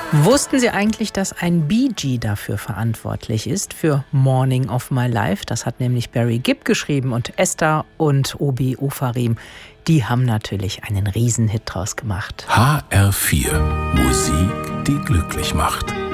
Wussten Sie eigentlich, dass ein Bee Gee dafür verantwortlich ist, für Morning of My Life? Das hat nämlich Barry Gibb geschrieben und Esther und Obi Ofarim. Die haben natürlich einen Riesenhit draus gemacht. HR4, Musik, die glücklich macht.